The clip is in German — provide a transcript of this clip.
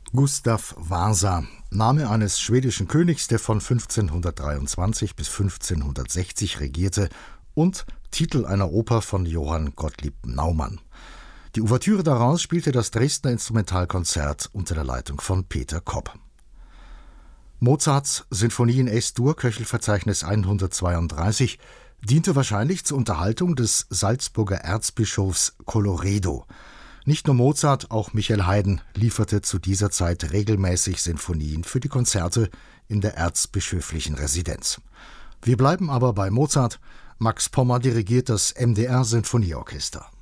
Gustav Vasa, Name eines schwedischen Königs, der von 1523 bis 1560 regierte, und Titel einer Oper von Johann Gottlieb Naumann. Die Ouvertüre daraus spielte das Dresdner Instrumentalkonzert unter der Leitung von Peter Kopp. Mozarts Sinfonie in Es-Dur, Köchelverzeichnis 132, diente wahrscheinlich zur Unterhaltung des Salzburger Erzbischofs Colloredo. Nicht nur Mozart, auch Michael Haydn lieferte zu dieser Zeit regelmäßig Sinfonien für die Konzerte in der erzbischöflichen Residenz. Wir bleiben aber bei Mozart. Max Pommer dirigiert das MDR Sinfonieorchester.